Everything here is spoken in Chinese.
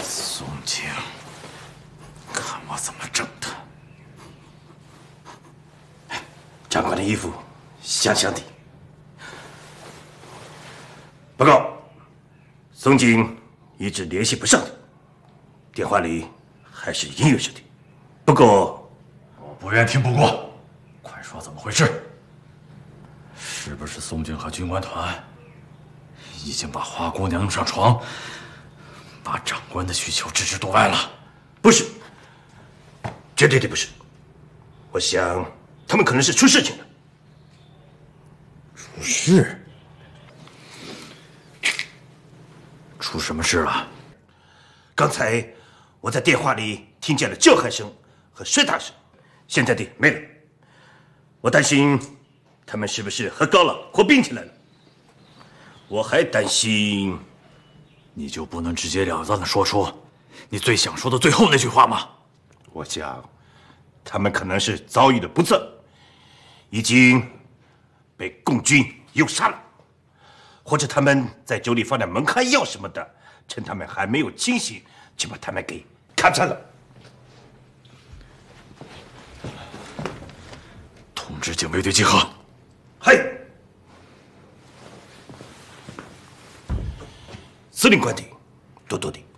宋景，看我怎么整他！ 长官的衣服香香的。报告，宋景一直联系不上你，电话里还是音乐式的。不过， 我不愿听不过，快说怎么回事？是不是宋景和军官团已经把花姑娘弄上床，把长官的需求置之度外了？ 不是，绝对的不是。我想他们可能是出事情了。 出事？出什么事了？ 刚才我在电话里听见了叫喊声和摔打声，现在的没了。我担心他们是不是喝高了或病起来了。我还担心， 你就不能直截了当的说出你最想说的最后那句话吗？ 我想，他们可能是遭遇了不测，已经被共军诱杀了，或者他们在酒里放点蒙汗药什么的，趁他们还没有清醒，就把他们给砍惨了。 通知警卫队集合。 嘿，司令官邸，多多的。